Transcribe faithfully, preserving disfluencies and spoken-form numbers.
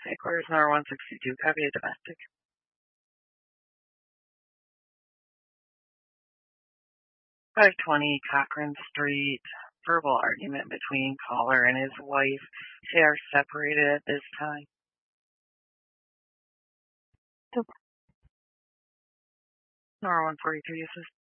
Headquarters Nora one sixty-two, copy a domestic. five twenty Cochran Street, verbal argument between caller and his wife. They are separated at this time. Nora one forty-two, yes,